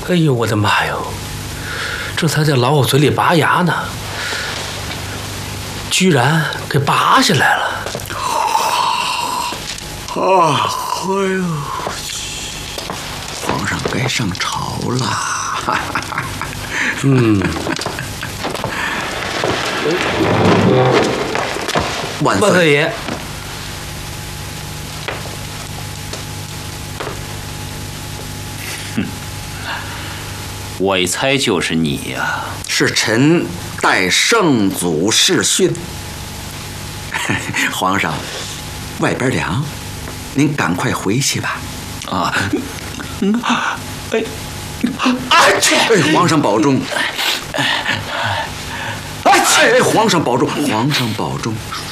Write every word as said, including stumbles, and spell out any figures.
哎呦，我的妈哟！这才在老虎嘴里拔牙呢，居然给拔下来了！ 啊，哎呦，皇上该上朝了。 嗯， 万万岁爷。 我一猜就是你呀、啊！ 是臣代圣祖试训。皇上，外边凉，您赶快回去吧。 啊，嗯，哎， 哎去！哎，皇上保重。哎去！哎，皇上保重，皇上保重。